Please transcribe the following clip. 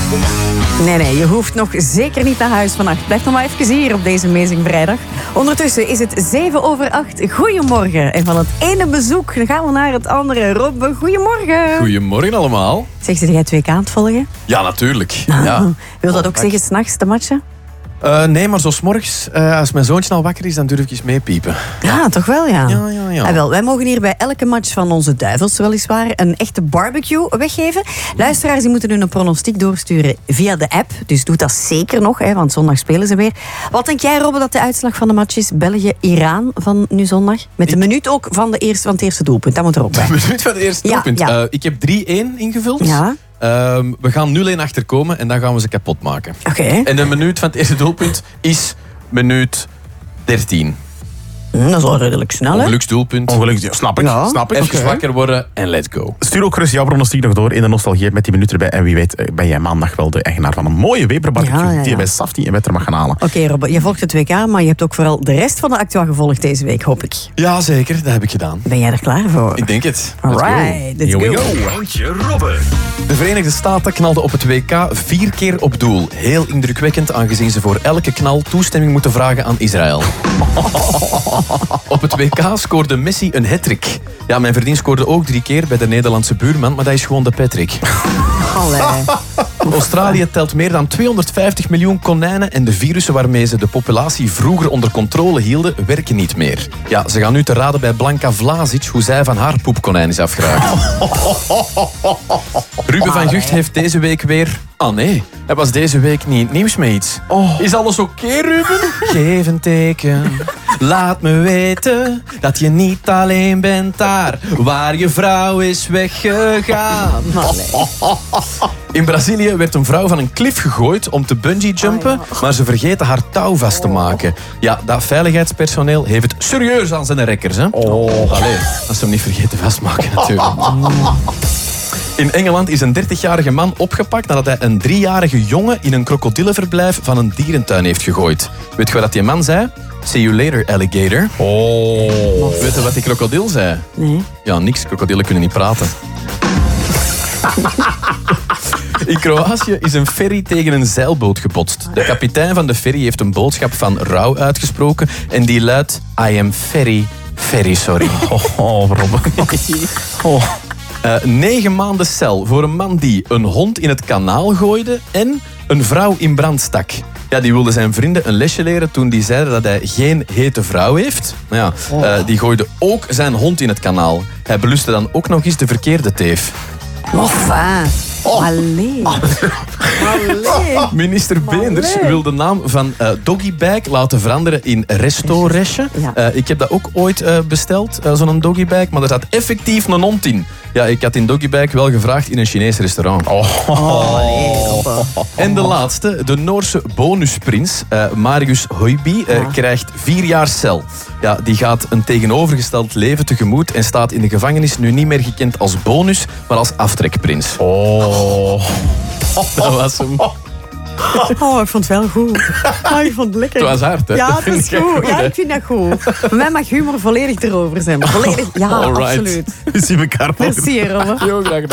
Nee, je hoeft nog zeker niet naar huis vannacht. Blijf nog maar even hier op deze Amazing Vrijdag. Ondertussen is het 7:08. Goedemorgen. En van het ene bezoek gaan we naar het andere. Robbe, goedemorgen. Goedemorgen allemaal. Zeg, zit jij 2K aan het volgen? Ja, natuurlijk. Ah, Ja. Wil dat ook zeggen, 's nachts te matchen? Nee, maar zo 's morgens, als mijn zoontje al wakker is, dan durf ik eens meepiepen. Ja, toch wel, ja. Ja. Ah, wel, wij mogen hier bij elke match van onze Duivels weliswaar een echte barbecue weggeven. Luisteraars die moeten hun een pronostiek doorsturen via de app. Dus doe dat zeker nog, want zondag spelen ze weer. Wat denk jij, Robbe, dat de uitslag van de match is? België-Iran van nu zondag? Met de minuut ook van het eerste doelpunt. Dat moet er ook bij. De minuut van het eerste doelpunt. Ja. Ik heb 3-1 ingevuld. Ja. We gaan 0-1 achterkomen en dan gaan we ze kapot maken. Oké. En de minuut van het eerste doelpunt is minuut 13. Dat is al redelijk snel, hè? Geluksdoelpunt. Ja, snap ik. Ja. Snap ik. Even wakker worden en let's go. Stuur ook gerust jouw pronostiek nog door in de nostalgie met die minuut erbij. En wie weet ben jij maandag wel de eigenaar van een mooie Weber barbecue Ja. die je bij Safti en Wetter mag gaan halen. Oké, Robbe, je volgt de 2K, maar je hebt ook vooral de rest van de Actua gevolgd deze week, hoop ik. Ja, zeker. Dat heb ik gedaan. Ben jij er klaar voor? Ik denk het. Let's go. Alright, let's Here we go. go. Randje Robbe. De Verenigde Staten knalden op het WK 4 keer op doel. Heel indrukwekkend, aangezien ze voor elke knal toestemming moeten vragen aan Israël. Op het WK scoorde Messi een hat-trick. Ja, mijn vriendin scoorde ook 3 keer bij de Nederlandse buurman, maar dat is gewoon de Patrick. Allee. Australië telt meer dan 250 miljoen konijnen en de virussen waarmee ze de populatie vroeger onder controle hielden, werken niet meer. Ja, ze gaan nu te raden bij Blanka Vlasic hoe zij van haar poepkonijn is afgeraakt. Ruben van Gucht heeft deze week weer... Ah nee, hij was deze week niet in het nieuws met iets. Is alles oké, Ruben? Geef een teken. Laat me weten dat je niet alleen bent daar waar je vrouw is weggegaan. In Brazilië werd een vrouw van een klif gegooid om te bungee-jumpen, maar ze vergeten haar touw vast te maken. Ja, dat veiligheidspersoneel heeft het serieus aan zijn rekkers, hè? Allee, als ze hem niet vergeten vastmaken natuurlijk. In Engeland is een 30-jarige man opgepakt nadat hij een 3-jarige jongen in een krokodillenverblijf van een dierentuin heeft gegooid. Weet je wat die man zei? See you later, alligator. Weet je wat die krokodil zei? Nee. Ja, niks. Krokodillen kunnen niet praten. In Kroatië is een ferry tegen een zeilboot gebotst. De kapitein van de ferry heeft een boodschap van rouw uitgesproken en die luidt: I am very, very sorry. Robbe. 9 maanden cel voor een man die een hond in het kanaal gooide en een vrouw in brand stak. Ja, die wilde zijn vrienden een lesje leren toen die zeiden dat hij geen hete vrouw heeft. Maar ja, die gooide ook zijn hond in het kanaal. Hij belustte dan ook nog eens de verkeerde teef. Enfin. Allee. Minister Beenders wil de naam van Doggybag laten veranderen in Resto-Resje. Ja. Ik heb dat ook ooit besteld, zo'n Doggybag, maar er zat effectief een hond in. Ja, ik had in Doggybag wel gevraagd in een Chinees restaurant. En de laatste, de Noorse bonusprins, Marius Høiby, krijgt 4 jaar cel. Ja, die gaat een tegenovergesteld leven tegemoet en staat in de gevangenis nu niet meer gekend als bonus, maar als aftrekprins. Dat was hem. Oh, ik vond het wel goed. Ik vond het lekker. Het was hard, hè? Ja, Dat het vind is ik goed. goed, Ja, hè? ik vind dat goed. Voor mij mag humor volledig erover zijn. Volledig, ja, Alright. absoluut. We zien elkaar morgen. Merci, Robbe. Heel graag gedaan.